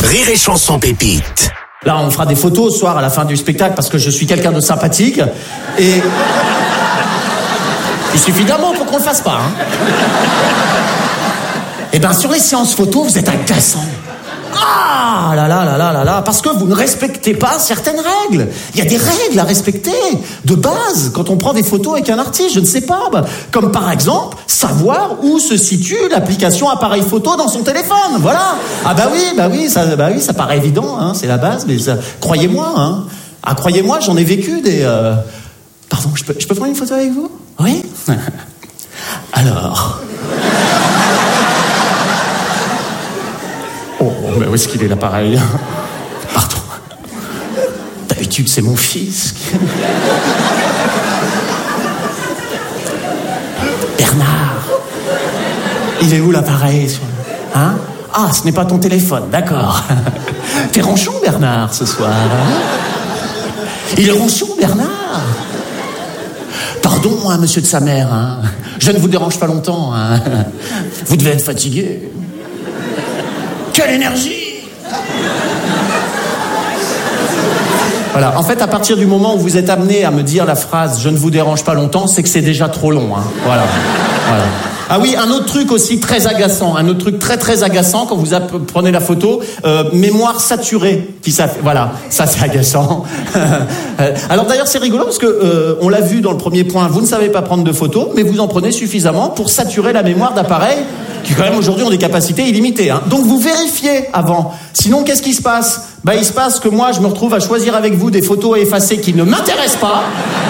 Rire et Chanson Pépite. Là, on fera des photos ce soir à la fin du spectacle parce que je suis quelqu'un de sympathique et il suffit d'un mot pour qu'on le fasse pas. Et ben sur les séances photos, vous êtes agaçants. Ah là là là là là là, parce que vous ne respectez pas certaines règles. Il y a des règles à respecter de base quand on prend des photos avec un artiste, je ne sais pas, comme par exemple savoir où se situe l'application appareil photo dans son téléphone. Voilà. Ah bah oui, ça paraît évident, hein, c'est la base, mais ça, croyez-moi, hein. Ah croyez-moi, j'en ai vécu des. Pardon, je peux prendre une photo avec vous ? Oui. Alors. Oh, mais où est-ce qu'il est l'appareil ? Pardon. D'habitude, c'est mon fils. Bernard. Il est où l'appareil ? Hein ? Ah, ce n'est pas ton téléphone, d'accord. T'es ronchon, Bernard, ce soir. Hein ? Il est ronchon, Bernard. Pardon, moi, monsieur de sa mère. Hein. Je ne vous dérange pas longtemps. Hein. Vous devez être fatigué. Quelle énergie! Voilà, en fait, à partir du moment où vous êtes amené à me dire la phrase « je ne vous dérange pas longtemps », c'est que c'est déjà trop long. Hein. Voilà. Ah oui, un autre truc aussi très agaçant, un autre truc très très agaçant quand vous prenez la photo, mémoire saturée. Voilà, ça c'est agaçant. Alors d'ailleurs c'est rigolo parce que on l'a vu dans le premier point, vous ne savez pas prendre de photos, mais vous en prenez suffisamment pour saturer la mémoire d'appareils qui quand même aujourd'hui ont des capacités illimitées. Hein. Donc vous vérifiez avant. Sinon qu'est-ce qui se passe ? Il se passe que moi je me retrouve à choisir avec vous des photos à effacer qui ne m'intéressent pas.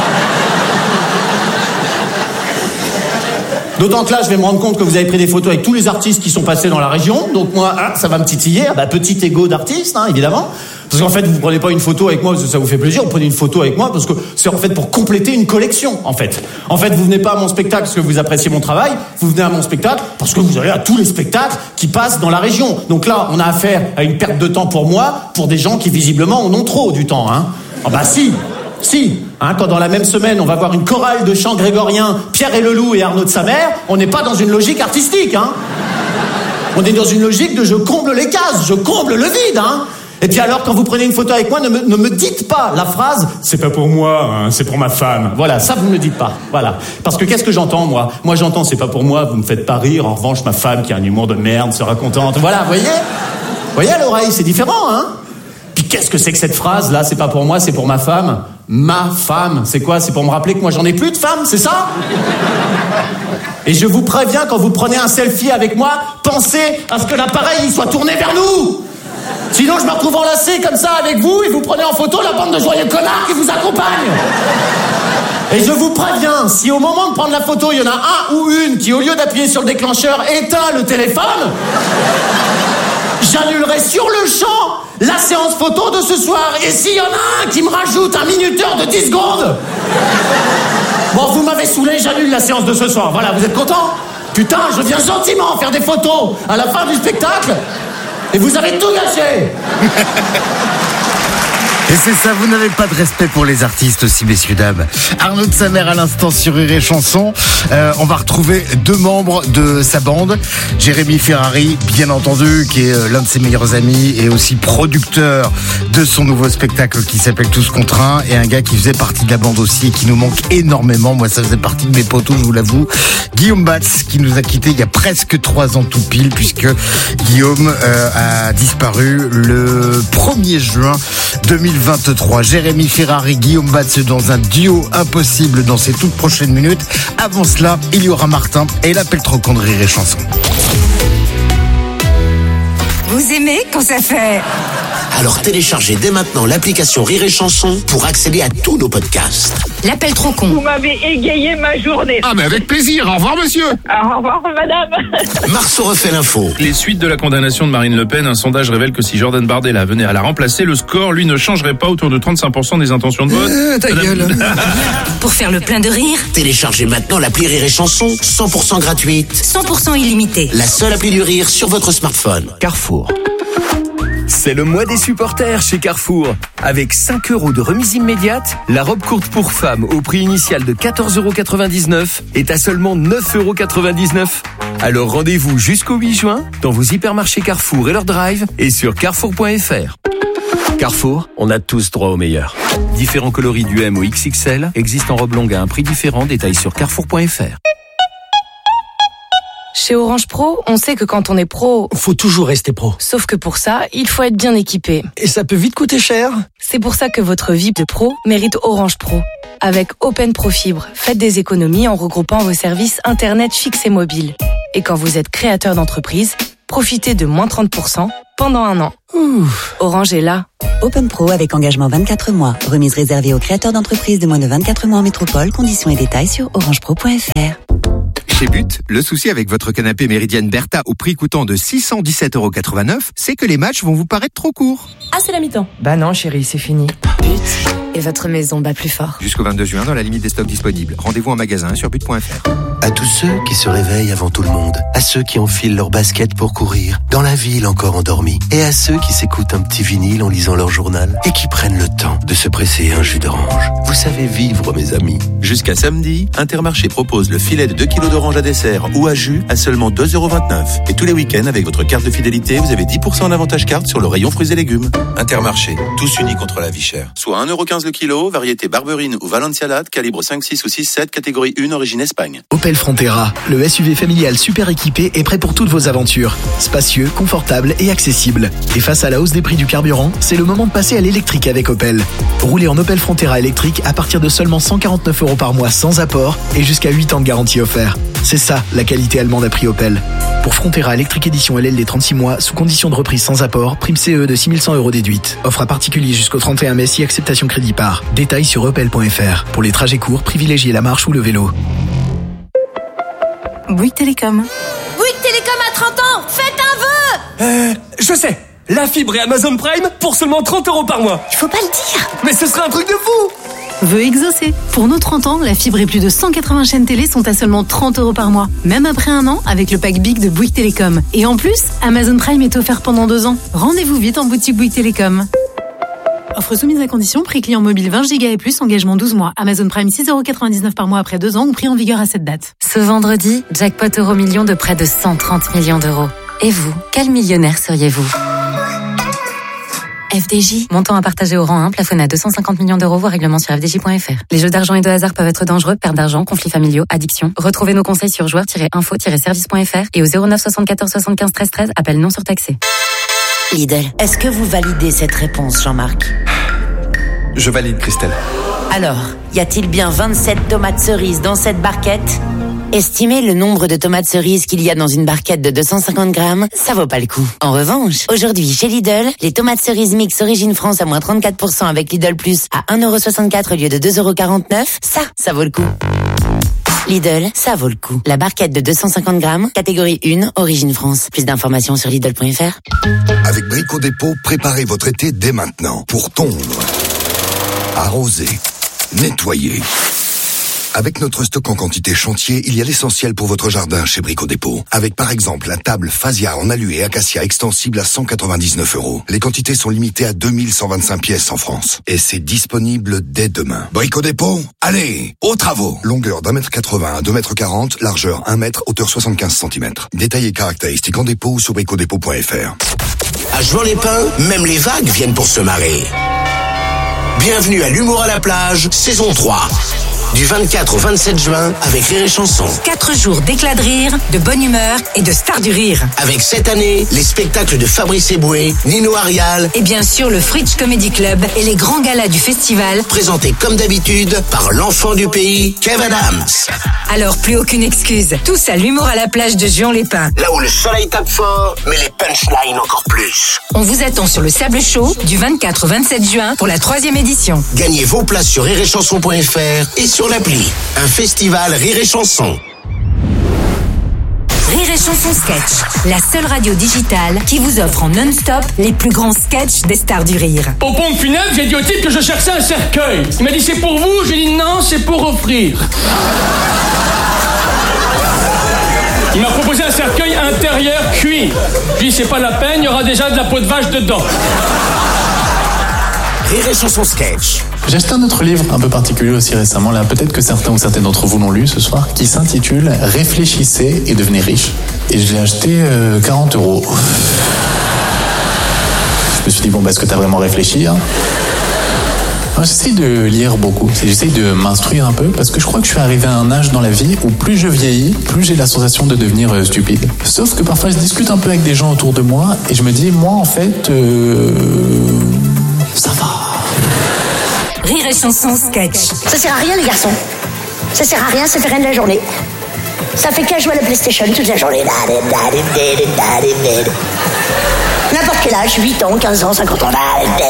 D'autant que là, je vais me rendre compte que vous avez pris des photos avec tous les artistes qui sont passés dans la région. Donc moi, ça va me titiller. Petit ego d'artiste, hein, évidemment. Parce qu'en fait, vous prenez pas une photo avec moi parce que ça vous fait plaisir. Vous prenez une photo avec moi parce que c'est en fait pour compléter une collection, en fait. En fait, vous venez pas à mon spectacle parce que vous appréciez mon travail. Vous venez à mon spectacle parce que vous allez à tous les spectacles qui passent dans la région. Donc là, on a affaire à une perte de temps pour moi, pour des gens qui visiblement en ont trop du temps, hein. Ah bah si. Hein, quand dans la même semaine, on va voir une chorale de chants grégoriens, Pierre et le Loup et Arnaud de sa mère, on n'est pas dans une logique artistique, hein. On est dans une logique de je comble les cases, je comble le vide, hein. Et puis alors, quand vous prenez une photo avec moi, ne me dites pas la phrase « c'est pas pour moi, hein, c'est pour ma femme ». Voilà, ça vous ne le dites pas, voilà. Parce que qu'est-ce que j'entends, moi ? Moi, j'entends « c'est pas pour moi, vous me faites pas rire, en revanche, ma femme qui a un humour de merde sera contente ». Voilà, vous voyez à l'oreille, c'est différent, hein. Puis qu'est-ce que c'est que cette phrase, là, c'est pas pour moi, c'est pour ma femme ? Ma femme, c'est quoi ? C'est pour me rappeler que moi j'en ai plus de femme, c'est ça ? Et je vous préviens, quand vous prenez un selfie avec moi, pensez à ce que l'appareil il soit tourné vers nous. Sinon je me retrouve enlacé comme ça avec vous et vous prenez en photo la bande de joyeux connards qui vous accompagnent. Et je vous préviens, si au moment de prendre la photo, il y en a un ou une qui, au lieu d'appuyer sur le déclencheur, éteint le téléphone, j'annulerai sur le champ la séance photo de ce soir. Et s'il y en a un qui me rajoute un minuteur de 10 secondes, bon, vous m'avez saoulé, j'annule la séance de ce soir. Voilà, vous êtes contents ? Putain, je viens gentiment faire des photos à la fin du spectacle et vous avez tout gâché. Et c'est ça, vous n'avez pas de respect pour les artistes aussi, messieurs, dames. Arnaud de sa mère à l'instant sur Rire et Chanson. On va retrouver deux membres de sa bande. Jérémy Ferrari, bien entendu, qui est l'un de ses meilleurs amis et aussi producteur de son nouveau spectacle qui s'appelle Tous contre un. Et un gars qui faisait partie de la bande aussi et qui nous manque énormément. Moi, ça faisait partie de mes potos, je vous l'avoue. Guillaume Batz, qui nous a quittés il y a presque 3 ans tout pile, puisque Guillaume a disparu le 1er juin 2023. Jérémy Ferrari, Guillaume Batz dans un duo impossible dans ces toutes prochaines minutes. Avant cela, il y aura Martin et l'appel trop con de Rire et Chanson. Vous aimez quand ça fait... Alors téléchargez dès maintenant l'application Rire et Chanson pour accéder à tous nos podcasts. L'appel trop con. Vous m'avez égayé ma journée. Ah mais avec plaisir, au revoir monsieur. Au revoir madame. Marceau refait l'info. Les suites de la condamnation de Marine Le Pen, un sondage révèle que si Jordan Bardella venait à la remplacer, le score, lui, ne changerait pas autour de 35% des intentions de vote. Ta gueule. Pour faire le plein de rire, Téléchargez maintenant l'appli Rire et Chanson, 100% gratuite. 100% illimité. La seule appli du rire sur votre smartphone. Carrefour. C'est le mois des supporters chez Carrefour. Avec 5 € de remise immédiate, la robe courte pour femmes au prix initial de 14,99 € est à seulement 9,99 €. Alors rendez-vous jusqu'au 8 juin dans vos hypermarchés Carrefour et leur drive et sur carrefour.fr. Carrefour, on a tous droit au meilleur. Différents coloris du M au XXL existent en robe longue à un prix différent. Détails sur carrefour.fr. Chez Orange Pro, on sait que quand on est pro, faut toujours rester pro. Sauf que pour ça, il faut être bien équipé. Et ça peut vite coûter cher. C'est pour ça que votre vie de pro mérite Orange Pro. Avec Open Pro Fibre, faites des économies en regroupant vos services Internet fixe et mobile. Et quand vous êtes créateur d'entreprise, profitez de moins 30% pendant 1 an. Orange est là. Open Pro avec engagement 24 mois. Remise réservée aux créateurs d'entreprises de moins de 24 mois en métropole. Conditions et détails sur orangepro.fr. Chez But, le souci avec votre canapé Méridienne Bertha au prix coûtant de 617,89 €, c'est que les matchs vont vous paraître trop courts. Ah, c'est la mi-temps. Bah non, chérie, c'est fini. But. Et votre maison bat plus fort. Jusqu'au 22 juin, dans la limite des stocks disponibles. Rendez-vous en magasin sur but.fr. À tous ceux qui se réveillent avant tout le monde, à ceux qui enfilent leurs baskets pour courir, dans la ville encore endormis, et à ceux qui s'écoutent un petit vinyle en lisant leur journal et qui prennent le temps de se presser un jus d'orange. Vous savez vivre, mes amis. Jusqu'à samedi, Intermarché propose le filet de 2 kg d'orange à dessert ou à jus à seulement 2,29 €. Et tous les week-ends, avec votre carte de fidélité, vous avez 10% en avantage carte sur le rayon fruits et légumes. Intermarché, tous unis contre la vie chère. Soit 1,15 € le kilo, variété Barberine ou Valenciennes, calibre 5, 6 ou 6, 7, catégorie 1, origine Espagne. Opel Frontera, le SUV familial super équipé est prêt pour toutes vos aventures. Spacieux, confortable et accessible. Et face à la hausse des prix du carburant, c'est le moment de passer à l'électrique avec Opel. Roulez en Opel Frontera électrique à partir de seulement 149 € par mois sans apport et jusqu'à 8 ans de garantie offert. C'est ça, la qualité allemande à prix Opel. Pour Frontera électrique édition LLD 36 mois, sous condition de reprise sans apport, prime CE de 6100 € déduite. Offre à particulier jusqu'au 31 mai si acceptation crédit par. Détails sur opel.fr. Pour les trajets courts, privilégiez la marche ou le vélo. Bouygues Télécom. Bouygues Télécom à 30 ans, faites un vœu. Je sais. La fibre et Amazon Prime pour seulement 30 € par mois. Il faut pas le dire. Mais ce serait un truc de fou. Vœu exaucé. Pour nos 30 ans, la fibre et plus de 180 chaînes télé sont à seulement 30 € par mois. Même après 1 an, avec le pack Big de Bouygues Télécom. Et en plus, Amazon Prime est offert pendant 2 ans. Rendez-vous vite en boutique Bouygues Télécom. Offre soumise à condition, prix client mobile 20 Go et plus, engagement 12 mois. Amazon Prime 6,99 € par mois après 2 ans ou prix en vigueur à cette date. Ce vendredi, jackpot Euro-million de près de 130 millions d'euros. Et vous, quel millionnaire seriez-vous ? FDJ. Montant à partager au rang 1, plafonné à 250 millions d'euros, voire règlement sur fdj.fr. Les jeux d'argent et de hasard peuvent être dangereux, perte d'argent, conflits familiaux, addiction. Retrouvez nos conseils sur joueurs-info-service.fr et au 09 74 75 13 13, appel non surtaxé. Lidl, est-ce que vous validez cette réponse, Jean-Marc ? Je valide, Christelle. Alors, y a-t-il bien 27 tomates cerises dans cette barquette ? Estimez le nombre de tomates cerises qu'il y a dans une barquette de 250 grammes, ça vaut pas le coup. En revanche, aujourd'hui chez Lidl, les tomates cerises mix Origine France à moins 34% avec Lidl Plus à 1,64 € au lieu de 2,49 €, ça vaut le coup. Lidl, ça vaut le coup. La barquette de 250 grammes, catégorie 1, Origine France. Plus d'informations sur Lidl.fr. Avec Brico Dépôt, préparez votre été dès maintenant pour tondre, arroser, nettoyer. Avec notre stock en quantité chantier, il y a l'essentiel pour votre jardin chez Brico Dépôt. Avec par exemple la table Phasia en alu et acacia extensible à 199 €. Les quantités sont limitées à 2125 pièces en France. Et c'est disponible dès demain. Brico Dépôt, allez, aux travaux. Longueur d'1,80 m à 2,40 m, largeur 1 m, hauteur 75 cm. Détails et caractéristiques en dépôt ou sur bricodépôt.fr. À Juan-les-Pins, même les vagues viennent pour se marrer. Bienvenue à l'Humour à la plage, saison 3. Du 24 au 27 juin avec Rire et Chanson. 4 jours d'éclat de rire, de bonne humeur et de stars du rire. Avec cette année, les spectacles de Fabrice Eboué, Nino Arial et bien sûr le Fridge Comedy Club et les grands galas du festival. Présentés comme d'habitude par l'enfant du pays, Kev Adams. Alors plus aucune excuse. Tous à l'Humour à la plage de Juan-les-Pins. Là où le soleil tape fort, mais les punchlines encore plus. On vous attend sur le Sable Chaud du 24 au 27 juin pour la 3e édition. Gagnez vos places sur rireetchanson.fr et sur l'appli. Un festival Rire et Chanson. Rire et Chanson Sketch, la seule radio digitale qui vous offre en non-stop les plus grands sketchs des stars du rire. Au pompe funèbre, j'ai dit au type que je cherchais un cercueil. Il m'a dit c'est pour vous, j'ai dit non, c'est pour offrir. Il m'a proposé un cercueil intérieur cuit. Je dis, c'est pas la peine, il y aura déjà de la peau de vache dedans. Rire et Chanson sketch. J'ai acheté un autre livre un peu particulier aussi récemment, là peut-être que certains ou certaines d'entre vous l'ont lu ce soir, qui s'intitule « Réfléchissez et devenez riche ». Et je l'ai acheté 40 €. Je me suis dit, bon, est-ce que tu as vraiment réfléchi hein? J'essaye de lire beaucoup, j'essaye de m'instruire un peu, parce que je crois que je suis arrivé à un âge dans la vie où plus je vieillis, plus j'ai la sensation de devenir stupide. Sauf que parfois je discute un peu avec des gens autour de moi, et je me dis, moi en fait, ça va. Rire et Chanson sketch. Ça sert à rien les garçons. Ça sert à rien, ça fait rien de la journée. Ça fait qu'à jouer à la PlayStation toute la journée. N'importe quel âge, 8 ans, 15 ans, 50 ans.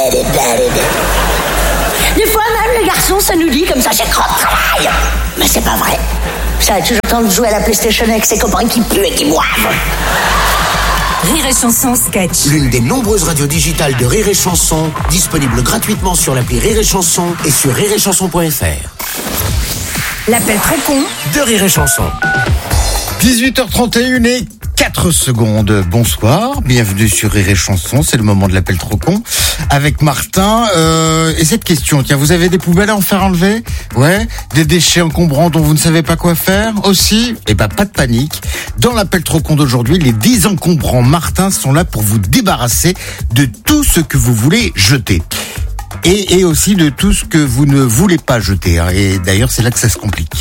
Des fois même les garçons ça nous dit comme ça, j'ai trop de travail. Mais c'est pas vrai. Ça a toujours le temps de jouer à la PlayStation avec ses copains qui puent et qui boivent. Rire et Chanson sketch. L'une des nombreuses radios digitales de Rire et Chanson, disponible gratuitement sur l'appli Rire et Chanson et sur rireetchanson.fr. L'appel trop con de Rire et Chanson. 18h31 et 4 secondes. Bonsoir, bienvenue sur Rire et Chanson, c'est le moment de l'appel trop con avec Martin. Et cette question, tiens, vous avez des poubelles à en faire enlever? Ouais, des déchets encombrants dont vous ne savez pas quoi faire aussi? Eh ben pas de panique. Dans l'appel trop con d'aujourd'hui, les désencombrants Martin sont là pour vous débarrasser de tout ce que vous voulez jeter. Et aussi de tout ce que vous ne voulez pas jeter. Hein. Et d'ailleurs, c'est là que ça se complique.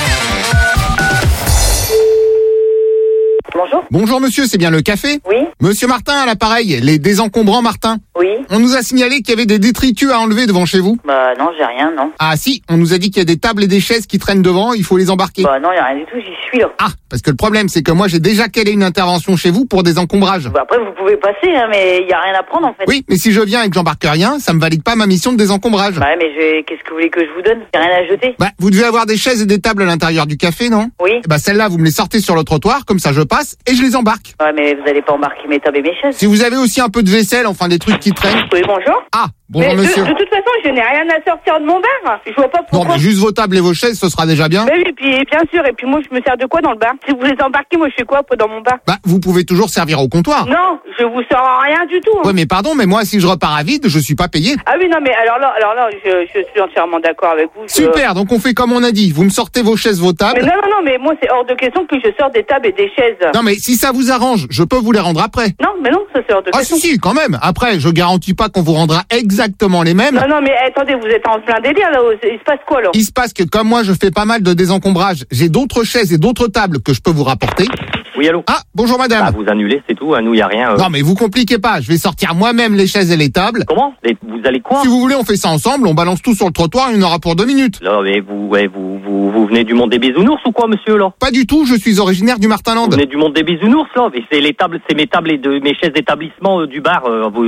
Bonjour. Bonjour monsieur, c'est bien le café? Oui. Monsieur Martin à l'appareil, les désencombrants Martin. Oui. On nous a signalé qu'il y avait des détritus à enlever devant chez vous. Bah non, j'ai rien, non. Ah si, on nous a dit qu'il y a des tables et des chaises qui traînent devant, il faut les embarquer. Bah non, il y a rien du tout, j'y suis là. Ah, parce que le problème c'est que moi j'ai déjà calé une intervention chez vous pour des encombrages. Bah après vous pouvez passer, hein, mais il y a rien à prendre en fait. Oui, mais si je viens et que j'embarque rien, ça me valide pas ma mission de désencombrage. Bah mais qu'est-ce que vous voulez que je vous donne? J'ai rien à jeter. Bah vous devez avoir des chaises et des tables à l'intérieur du café, non? Oui. Bah celles-là vous me les sortez sur le trottoir, comme ça je passe et je les embarque. Ouais mais vous allez pas embarquer mes tables et mes chaises. Si vous avez aussi un peu de vaisselle, enfin des trucs qui traînent. Oui, bonjour. Ah, bonjour mais monsieur. De toute façon, je n'ai rien à sortir de mon bar. Je vois pas pourquoi. Non, mais juste vos tables et vos chaises, ce sera déjà bien. Mais oui, puis bien sûr. Et puis moi, je me sers de quoi dans le bar? Si vous les embarquez, moi, je fais quoi dans mon bar? Bah, vous pouvez toujours servir au comptoir. Non, je vous sers rien du tout. Hein. Ouais, mais pardon, mais moi, si je repars à vide, je suis pas payé. Ah oui, non, mais alors là, je suis entièrement d'accord avec vous. Super, donc on fait comme on a dit. Vous me sortez vos chaises, vos tables. Mais non, mais moi, c'est hors de question que je sorte des tables et des chaises. Non, mais si ça vous arrange, je peux vous les rendre après. Non, mais non, ça c'est hors de question. Ah si, quand même. Après, je garantis pas qu'on vous rendra exactement les mêmes. Non, mais attendez, vous êtes en plein délire là. Il se passe quoi là? Il se passe que comme moi, je fais pas mal de désencombrage. J'ai d'autres chaises et d'autres tables que je peux vous rapporter. Oui, allô? Ah, bonjour madame. Bah, vous annulez, c'est tout. À nous, il n'y a rien. Non, mais vous compliquez pas. Je vais sortir moi-même les chaises et les tables. Comment? Vous allez quoi? Si vous voulez, on fait ça ensemble. On balance tout sur le trottoir. Il y en aura pour 2 minutes. Là, mais vous venez du monde des bisounours ou quoi, monsieur, là? Pas du tout. Je suis originaire du Martinland. Vous venez du monde des bisounours, là? Mais c'est mes tables et mes chaises d'établissement du bar.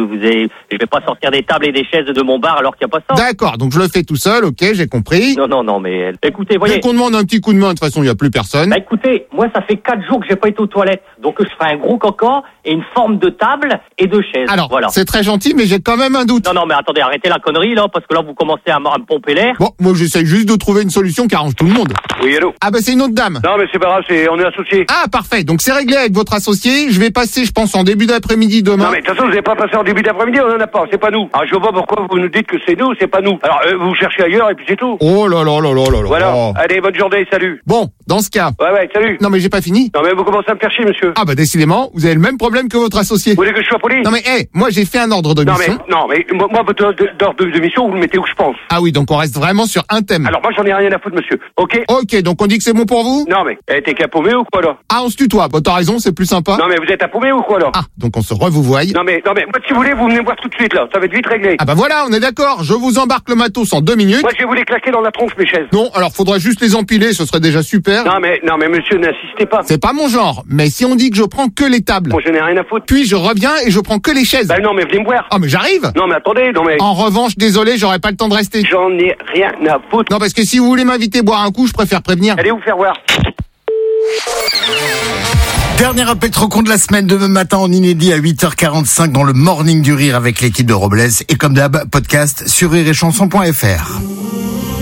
Je vais pas sortir des tables et des chaises de mon bar alors qu'il n'y a pas ça. D'accord. Donc je le fais tout seul. Ok, j'ai compris. Non, mais écoutez, voyez. Dès qu'on demande un petit coup de main, de toute façon, il n'y a plus personne. Bah, écoutez, moi, ça fait 4 jours que j'ai pas été aux toilettes. Donc je ferai un gros caca et une forme de table et de chaise. Alors, voilà. C'est très gentil, mais j'ai quand même un doute. Non, mais attendez, arrêtez la connerie, là, parce que là, vous commencez à me pomper l'air. Bon, moi, j'essaye juste de trouver une solution qui arrange tout le monde. Oui, allô? Ah, bah, c'est une autre dame. Non, mais c'est pas grave, on est associés. Ah, parfait. Donc, c'est réglé avec votre associé. Je vais passer, je pense, en début d'après-midi demain. Non, mais de toute façon, vous n'avez pas passé en début d'après-midi, on en a pas, c'est pas nous. Alors, je vois pas pourquoi vous nous dites que c'est nous, c'est pas nous. Alors, vous cherchez ailleurs et puis c'est tout. Oh là là là là là là. Voilà. Allez, bonne journée, salut. Bon, dans ce cas. Ouais, salut. Non, mais j'ai pas fini. Non, mais vous commencez à me faire chier, monsieur. Ah, bah, décidément, vous avez le même problème que votre associé. Vous voulez que je sois poli? Non, mais, moi, j'ai fait un ordre de mission. Non, mais moi, votre ordre de mission, vous le mettez où je pense. Ah oui, donc on reste vraiment sur un thème. Alors, moi, j'en ai rien à foutre, monsieur. Ok? Ok, donc on dit que c'est bon pour vous? Non, mais, t'es qu'à paumer ou quoi, là? Ah, on se tutoie. Bah, t'as raison, c'est plus sympa. Non, mais vous êtes à paumer ou quoi, là? Ah, donc on se revoit. Non, mais, moi, si vous voulez, vous venez me voir tout de suite, là. Ça va être vite réglé. Ah, bah voilà, on est d'accord. Je vous embarque le matos en 2 minutes. Moi, je vais vous les claquer dans la tronche, mes chaises. Non, alors faudrait juste les empiler, ce serait déjà super. Non, mais, monsieur, n'insistez pas. C'est pas mon genre. Mais si on dit que je prends que les tables. Moi, je n'ai rien à foutre. Puis je reviens et je prends que les chaises. Bah non, mais venez me voir. Ah, mais j'arrive. Non, mais attendez, En revanche, désolé, j'aurai pas le temps de rester. J'en ai rien à foutre. Non, parce que si vous voulez m'inviter boire un coup, je préfère prévenir. Allez vous faire voir. Dernier appel trop con de la semaine, demain matin en inédit à 8h45 dans le Morning du Rire avec l'équipe de Robles. Et comme d'hab, podcast sur rireetchanson.fr.